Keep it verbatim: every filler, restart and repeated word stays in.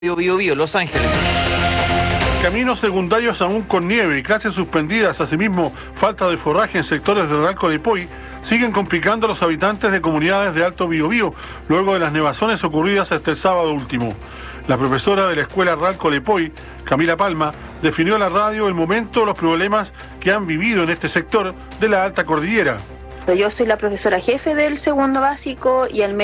Bio, Bio, Bio, Los Ángeles. Caminos secundarios aún con nieve y clases suspendidas, asimismo falta de forraje en sectores del Real Colepoy, siguen complicando a los habitantes de comunidades de Alto Biobío, luego de las nevazones ocurridas este sábado último. La profesora de la escuela Real Colepoy, Camila Palma, definió a la radio el momento de los problemas que han vivido en este sector de la alta cordillera. Yo soy la profesora jefe del segundo básico y el